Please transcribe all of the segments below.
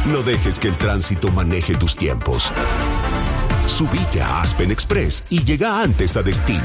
No dejes que el tránsito maneje tus tiempos. Subite a Aspen Express y llega antes a destino.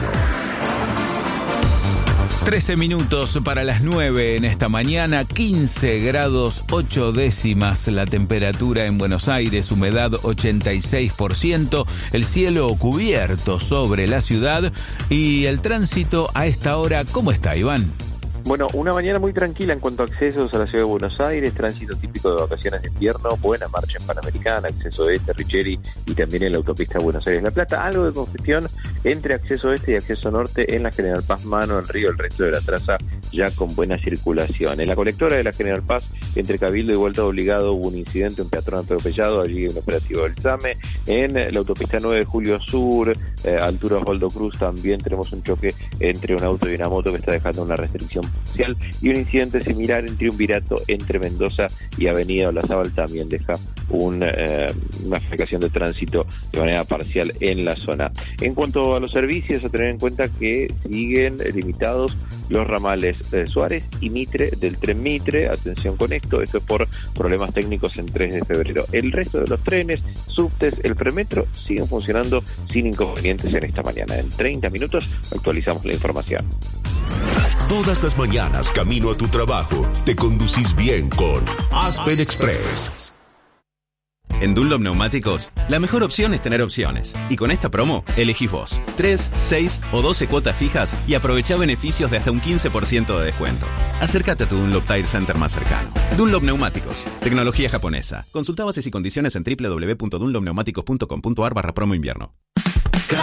13 minutos para las 9 en esta mañana, 15 grados 8 décimas la temperatura en Buenos Aires, humedad 86%, el cielo cubierto sobre la ciudad y el tránsito a esta hora, ¿cómo está, Iván? Bueno, una mañana muy tranquila en cuanto a accesos a la ciudad de Buenos Aires, tránsito típico de vacaciones de invierno, buena marcha en Panamericana, acceso este, Richeri y también en la autopista Buenos Aires-La Plata, algo de congestión entre acceso este y acceso norte en la General Paz, Mano, el Río, el resto de la traza ya con buena circulación. En la colectora de la General Paz, entre Cabildo y Vuelta Obligado, hubo un incidente, un peatón atropellado, allí un operativo del SAME. En la autopista 9 de Julio Sur, altura Osvaldo Cruz, también tenemos un choque entre un auto y una moto que está dejando una restricción parcial, y un incidente similar en Triunvirato entre Mendoza y Avenida Olazábal también deja una afectación de tránsito de manera parcial en la zona. En cuanto a los servicios, a tener en cuenta que siguen limitados los ramales Suárez y Mitre del tren Mitre. Atención con esto es por problemas técnicos en 3 de febrero. El resto de los trenes, subtes, el premetro siguen funcionando sin inconvenientes en esta mañana. En 30 minutos actualizamos la información. Todas las mañanas, camino a tu trabajo, te conducís bien con Aspen Express. En Dunlop Neumáticos, la mejor opción es tener opciones. Y con esta promo, elegís vos. 3, 6 o 12 cuotas fijas y aprovechá beneficios de hasta un 15% de descuento. Acércate a tu Dunlop Tire Center más cercano. Dunlop Neumáticos, tecnología japonesa. Consulta bases y condiciones en www.dunlopneumáticos.com.ar/promo invierno.